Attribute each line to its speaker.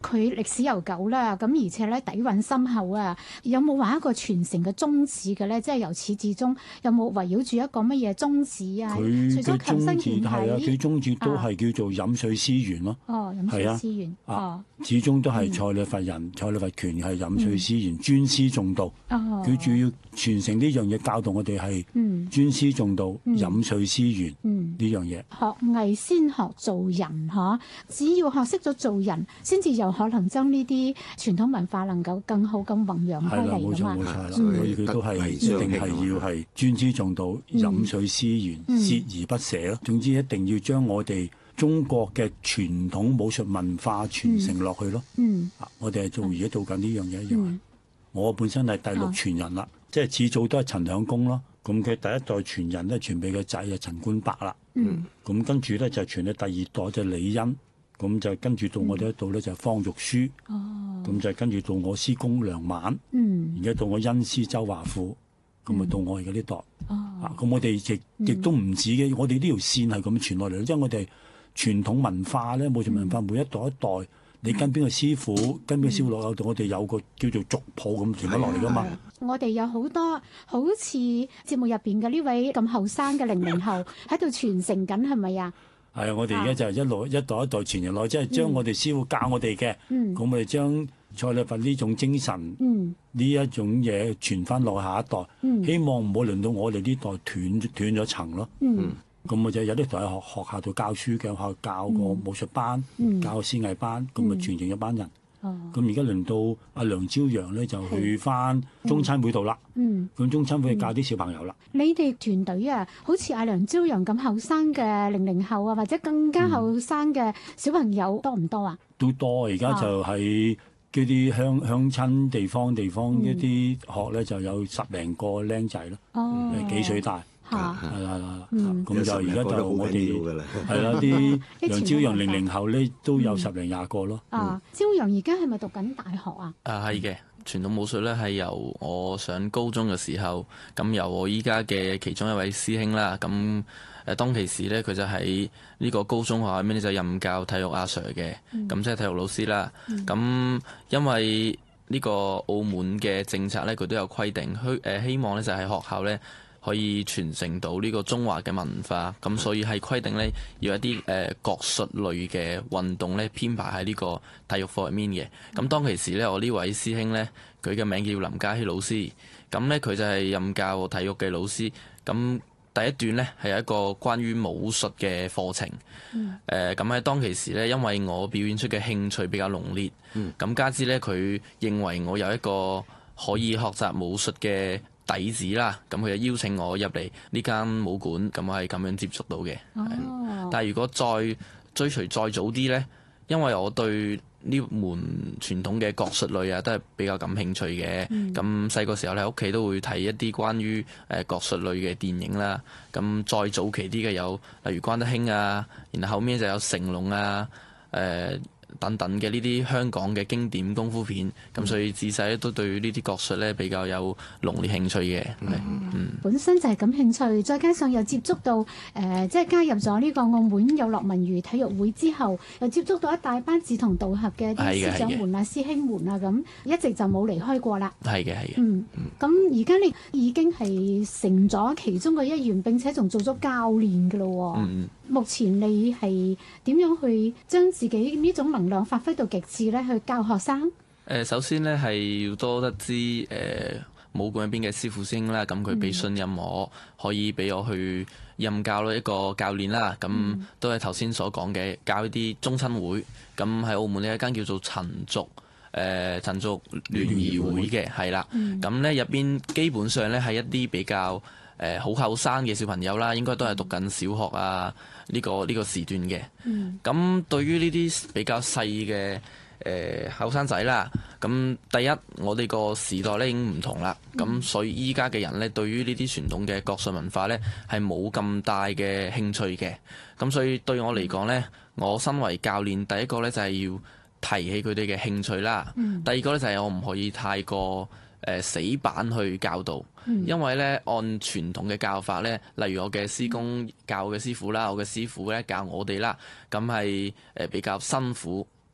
Speaker 1: 佢歷史悠久啦，咁而且咧底蘊深厚啊，有冇話一個傳承嘅宗旨嘅咧？即係由始至終有冇圍繞住一個乜嘢宗旨啊？
Speaker 2: 佢嘅
Speaker 1: 除咗強身健體，
Speaker 2: 係啊，佢宗旨都係叫做飲水思源咯。
Speaker 1: 哦，飲水思源。
Speaker 2: 始終都係塞里佛人、塞里佛拳係飲水思源、尊師重道。佢主要傳承呢樣嘢，教導我哋係尊師重道、飲水思源呢樣嘢。
Speaker 1: 學藝先學做人，只要學識咗做人，先至有可能將呢啲傳統文化能夠更好咁弘揚開嚟㗎嘛。
Speaker 2: 冇錯啦，所以佢都係一定係要係尊師重道、飲水思源、鍥而不捨咯。總之一定要將我哋中國嘅傳統武術文化傳承落去咯。我哋係而家做緊呢樣嘢一樣。我本身係第6傳人啦，即係始祖都係陳兩公咯。咁佢第一代傳人咧，傳俾個仔啊陳官伯啦。咁跟住咧就傳到第2代就李欣，咁就跟住到我哋呢度咧就方玉書。咁就跟住到我師公梁晚。而家到我恩師周華富，咁啊到我而家呢代。咁我哋亦都唔止嘅，我哋呢條線係咁傳落嚟，因為我哋傳統文化咧，武術文化每一代一代，你跟邊個師傅，跟邊個師傅落有度，我哋有個叫做族譜咁傳咗落嚟噶嘛。
Speaker 1: 我哋有好多好似節目入邊嘅呢位咁後生嘅00後喺度傳承緊，係咪啊？
Speaker 2: 係啊，我哋而家就一代一代傳人落，即係將我哋師傅教我哋嘅，咁我哋將塞里佛呢種精神，呢一種嘢傳翻落下一代，希望唔好輪到我哋呢代斷咗層咯。咁我就有啲同喺學校度教書嘅，學校教個武術班，教個師藝班，咁啊傳承一班人。咁而家輪到阿梁朝陽咧，就去翻中餐會度啦。咁中餐會教啲小朋友啦。
Speaker 1: 你哋團隊啊，好似阿梁朝陽咁後生嘅00後啊，或者更加後生嘅小朋友多唔多啊？
Speaker 2: 都多，而家就喺嗰啲鄉親地方一啲學咧，就有10零個僆仔咯，幾歲大。係啦，咁就而家就我哋係啦，啲梁朝陽00後咧都有10零20個咯。
Speaker 1: 朝陽而家係咪讀緊大學啊？
Speaker 3: 係嘅，傳統武術咧係由我上高中嘅時候，咁由我依家嘅其中一位師兄啦，咁當其時咧佢就喺呢個高中學校入面就任教體育阿 Sir 嘅，咁即係體育老師啦。咁因為呢個澳門嘅政策咧，佢都有規定，希望咧就喺學校咧可以傳承到呢個中華嘅文化，咁所以係規定咧要一啲國術類嘅運動咧編排喺呢個體育課入面嘅。咁當其時咧，我呢位師兄咧，佢嘅名叫林家希老師，咁咧佢就係任教體育嘅老師。咁第一段咧係有一個關於武術嘅課程。咁喺當其時咧，因為我表現出嘅興趣比較濃烈，咁加之咧佢認為我有一個可以學習武術嘅底子啦，咁佢就邀請我入嚟呢間武館，咁我係咁樣接觸到嘅。但係如果再追隨再早啲呢，因為我對呢門傳統嘅國術類啊，都係比較感興趣嘅。咁細個時候喺屋企都會睇一啲關於國術類嘅電影啦。咁再早期啲嘅有例如關德興啊，然後後面就有成龍啊，等等嘅呢啲香港嘅經典功夫片，咁所以自細都對呢啲國術咧比較有濃烈興趣嘅。
Speaker 1: 本身就係感興趣，再加上又接觸到即係加入咗呢個澳門有樂文娛體育會之後，又接觸到一大班志同道合嘅啲師長們啊、師兄們啊，咁一直就冇離開過啦。
Speaker 3: 係嘅。
Speaker 1: 咁而家你已經係成咗其中嘅一員，並且仲做咗教練㗎咯。目前你係點樣去將自己呢種能量發揮到極致咧？去教學生？
Speaker 3: 首先咧係要多得知武館入邊嘅師傅師兄啦，咁佢俾信任我，可以俾我去任教一個教練啦。咁都係頭先所講嘅，教一啲中親會。咁喺澳門呢一間叫做陳族聯誼會嘅，係啦。咁咧入邊基本上咧係一啲比較好後生嘅小朋友啦，應該都係讀緊小學啊呢個時段嘅。咁對於呢啲比較細嘅後生仔啦，咁第一我哋個時代咧已經唔同啦，咁所以依家嘅人咧對於呢啲傳統嘅國術文化咧係冇咁大嘅興趣嘅。咁所以對我嚟講咧，我身為教練，第一個咧就係要提起佢哋嘅興趣啦。第二個咧就係我唔可以太過死板去教導，因為咧按傳統嘅教法咧，例如我嘅師公教我嘅師傅啦，我嘅師傅咧教我哋啦，咁係比較辛苦，